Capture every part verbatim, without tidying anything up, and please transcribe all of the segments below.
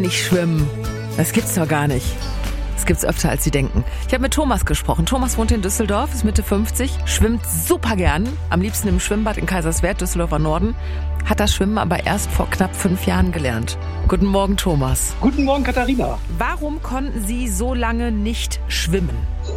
nicht schwimmen. Das gibt's doch gar nicht. Das gibt's öfter, als Sie denken. Ich habe mit Thomas gesprochen. Thomas wohnt in Düsseldorf, ist Mitte fünfzig, schwimmt super gern. Am liebsten im Schwimmbad in Kaiserswerth, Düsseldorfer Norden. Hat das Schwimmen aber erst vor knapp fünf Jahren gelernt. Guten Morgen, Thomas. Guten Morgen, Katharina. Warum konnten Sie so lange nicht schwimmen?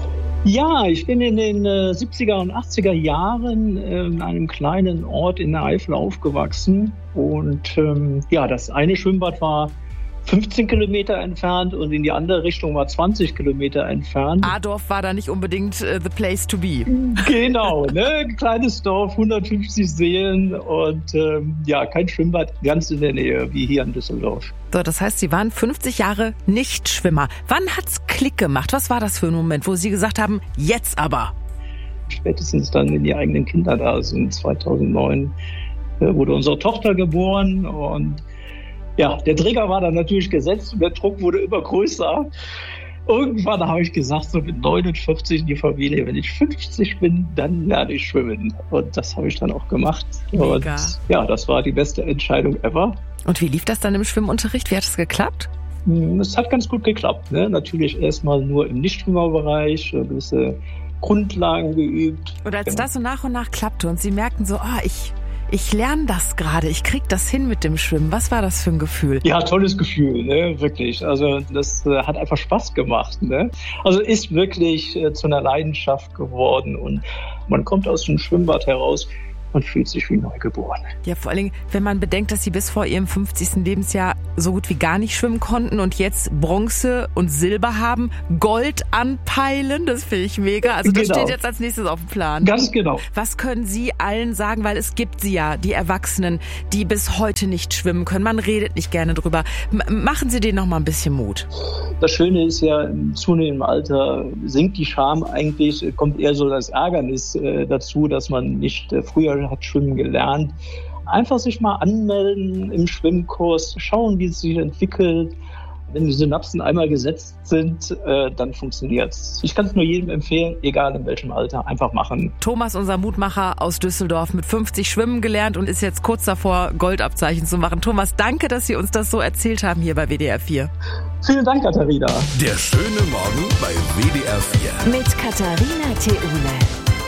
Ja, ich bin in den äh, siebziger und achtziger Jahren äh, in einem kleinen Ort in der Eifel aufgewachsen. Und ähm, ja, das eine Schwimmbad war fünfzehn Kilometer entfernt und in die andere Richtung war zwanzig Kilometer entfernt. Adorf war da nicht unbedingt uh, the place to be. Genau, ne? Kleines Dorf, hundertfünfzig Seelen und ähm, ja, kein Schwimmbad ganz in der Nähe wie hier in Düsseldorf. So, das heißt, Sie waren fünfzig Jahre Nichtschwimmer. Wann hat's Klick gemacht? Was war das für ein Moment, wo Sie gesagt haben, jetzt aber? Spätestens dann, wenn die eigenen Kinder da sind. zweitausendneun äh, wurde unsere Tochter geboren und ja, der Trigger war dann natürlich gesetzt und der Druck wurde immer größer. Irgendwann habe ich gesagt, so mit neunundvierzig in die Familie, wenn ich fünfzig bin, dann lerne ich schwimmen. Und das habe ich dann auch gemacht. Mega. Und ja, das war die beste Entscheidung ever. Und wie lief das dann im Schwimmunterricht? Wie hat es geklappt? Es hat ganz gut geklappt. Ne? Natürlich erstmal nur im Nichtschwimmerbereich, gewisse Grundlagen geübt. Und als genau. das so nach und nach klappte und Sie merkten so, ah, ich... Ich lerne das gerade, ich krieg das hin mit dem Schwimmen. Was war das für ein Gefühl? Ja, tolles Gefühl, ne? Wirklich. Also das äh, hat einfach Spaß gemacht. Ne? Also ist wirklich äh, zu einer Leidenschaft geworden und man kommt aus dem Schwimmbad heraus und fühlt sich wie neugeboren. Ja, vor allen Dingen, wenn man bedenkt, dass Sie bis vor Ihrem fünfzigsten Lebensjahr so gut wie gar nicht schwimmen konnten und jetzt Bronze und Silber haben, Gold anpeilen, das finde ich mega. Also das genau. steht jetzt als nächstes auf dem Plan. Ganz genau. Was können Sie allen sagen, weil es gibt sie ja, die Erwachsenen, die bis heute nicht schwimmen können. Man redet nicht gerne drüber. M- machen Sie denen noch mal ein bisschen Mut. Das Schöne ist ja, im zunehmenden Alter sinkt die Scham eigentlich, kommt eher so das Ärgernis äh, dazu, dass man nicht äh, früher hat schwimmen gelernt. Einfach sich mal anmelden im Schwimmkurs, schauen, wie es sich entwickelt. Wenn die Synapsen einmal gesetzt sind, äh, dann funktioniert's. Ich kann es nur jedem empfehlen, egal in welchem Alter, einfach machen. Thomas, unser Mutmacher aus Düsseldorf, mit fünfzig schwimmen gelernt und ist jetzt kurz davor, Goldabzeichen zu machen. Thomas, danke, dass Sie uns das so erzählt haben hier bei W D R vier. Vielen Dank, Katharina. Der schöne Morgen bei W D R vier. Mit Katharina Theune.